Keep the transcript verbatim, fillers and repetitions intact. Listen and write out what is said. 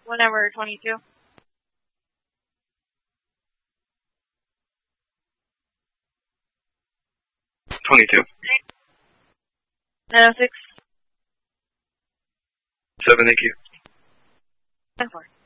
Whenever twenty-two. Twenty-two. Nine oh six. Seven, thank you. Ten four.